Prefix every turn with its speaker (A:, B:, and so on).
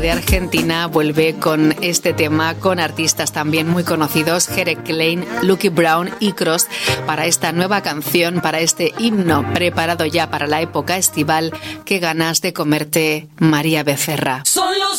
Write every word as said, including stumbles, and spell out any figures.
A: De Argentina vuelve con este tema con artistas también muy conocidos, Jere Klein, Lucky Brown y Cross, para esta nueva canción, para este himno preparado ya para la época estival. Qué ganas de comerte, María Becerra.
B: Son los